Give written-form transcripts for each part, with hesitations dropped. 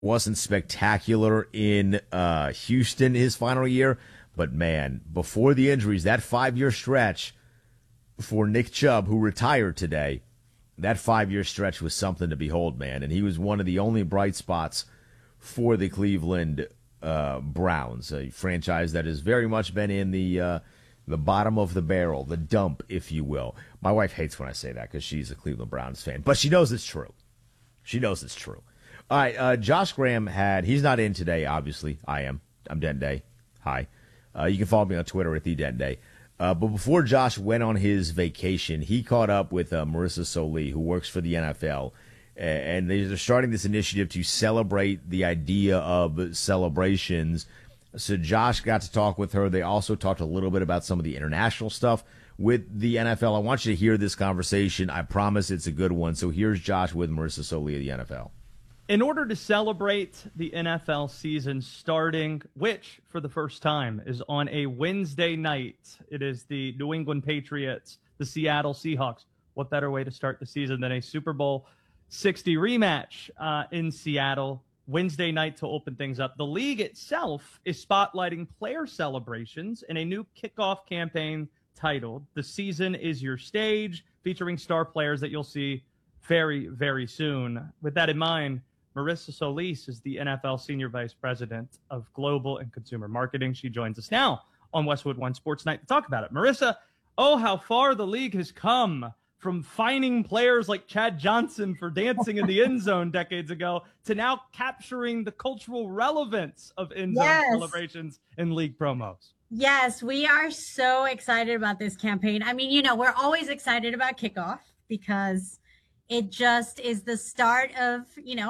Wasn't spectacular in Houston his final year, but man, before the injuries, that 5 year stretch for Nick Chubb, who retired today, that 5 year stretch was something to behold, man. And he was one of the only bright spots for the Cleveland Browns, a franchise that has very much been in the bottom of the barrel, the dump, if you will. My wife hates when I say that because she's a Cleveland Browns fan, but she knows it's true. She knows it's true. All right, Josh Graham he's not in today, obviously. I am. I'm Dente. Hi. You can follow me on Twitter at TheDente. But before Josh went on his vacation, he caught up with Marissa Soli, who works for the NFL, and they're starting this initiative to celebrate the idea of celebrations. So Josh got to talk with her. They also talked a little bit about some of the international stuff with the NFL. I want you to hear this conversation. I promise it's a good one. So here's Josh with Marissa Soli of the NFL. In order to celebrate the NFL season starting, which for the first time is on a Wednesday night, it is the New England Patriots, the Seattle Seahawks. What better way to start the season than a Super Bowl 60 rematch in Seattle Wednesday night to open things up? The league itself is spotlighting player celebrations in a new kickoff campaign titled "The Season Is Your Stage," featuring star players that you'll see very, very soon. With that in mind, Marissa Solis is the NFL Senior Vice President of Global and Consumer Marketing. She joins us now on Westwood One Sports Night to talk about it. Marissa, oh, how far the league has come from fining players like Chad Johnson for dancing in the end zone decades ago to now capturing the cultural relevance of end zone celebrations in league promos. Yes, we are so excited about this campaign. I mean, we're always excited about kickoff because it just is the start of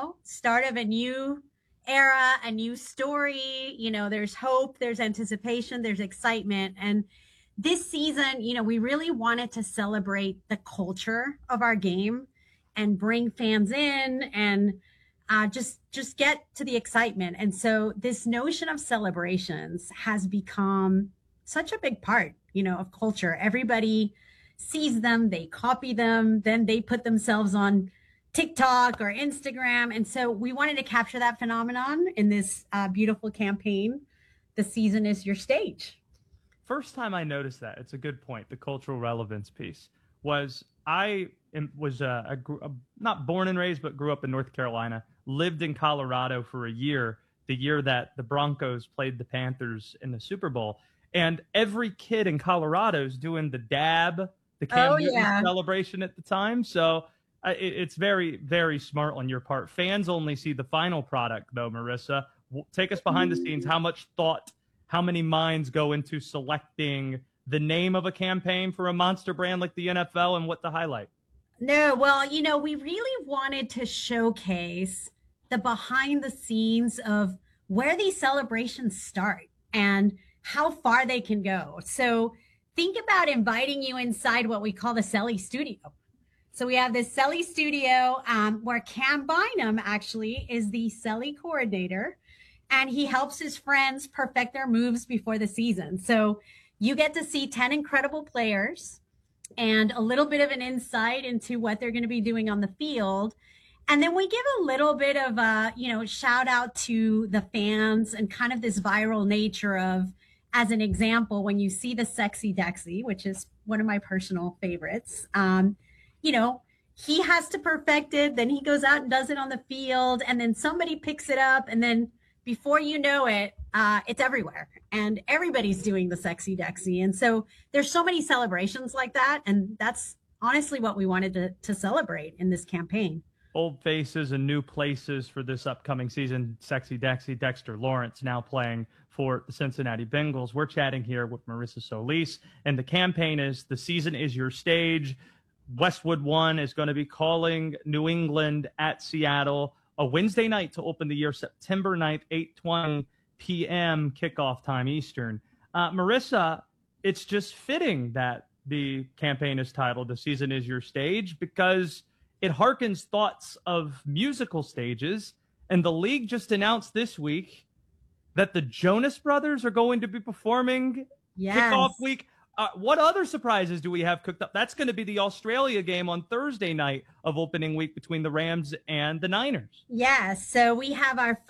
a new era, a new story. There's hope, there's anticipation, there's excitement. And this season, we really wanted to celebrate the culture of our game and bring fans in and just get to the excitement. And so this notion of celebrations has become such a big part, of culture. Everybody sees them, they copy them, then they put themselves on TikTok or Instagram. And so we wanted to capture that phenomenon in this beautiful campaign. The season is your stage. First time I noticed that, it's a good point, the cultural relevance piece, was I was not born and raised, but grew up in North Carolina, lived in Colorado for a year, the year that the Broncos played the Panthers in the Super Bowl. And every kid in Colorado is doing the dab, the Cam Newton celebration at the time. So it's very, very smart on your part. Fans only see the final product, though, Marissa. Take us behind the scenes. How much thought, how many minds go into selecting the name of a campaign for a monster brand like the NFL and what to highlight? No, well, we really wanted to showcase the behind the scenes of where these celebrations start and how far they can go. So think about inviting you inside what we call the Selly Studio. So we have this Selly Studio where Cam Bynum actually is the Selly coordinator, and he helps his friends perfect their moves before the season. So you get to see 10 incredible players and a little bit of an insight into what they're going to be doing on the field. And then we give a little bit of a, shout out to the fans and kind of this viral nature of, as an example, when you see the Sexy Dexy, which is one of my personal favorites, he has to perfect it. Then he goes out and does it on the field, and then somebody picks it up. And then before you know it, it's everywhere and everybody's doing the Sexy Dexy. And so there's so many celebrations like that. And that's honestly what we wanted to celebrate in this campaign. Old faces and new places for this upcoming season. Sexy Dexy, Dexter Lawrence now playing for the Cincinnati Bengals. We're chatting here with Marissa Solis, and the campaign is "The Season Is Your Stage." Westwood One is going to be calling New England at Seattle a Wednesday night to open the year, September 9th, 8:20 p.m. kickoff time Eastern. Marissa, it's just fitting that the campaign is titled "The Season Is Your Stage" because it harkens thoughts of musical stages, and the league just announced this week that the Jonas Brothers are going to be performing kickoff week. What other surprises do we have cooked up? That's going to be the Australia game on Thursday night of opening week between the Rams and the Niners. Yes. So we have our